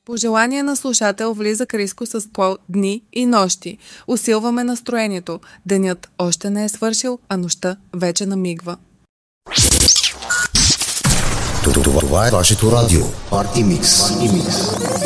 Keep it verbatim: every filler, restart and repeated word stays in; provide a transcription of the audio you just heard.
Пожелание на слушател влиза Криско с кол дни и нощи. Усилваме настроението. Денят още не е свършил, а нощта вече намигва. Това е вашето радио. Парти Микс.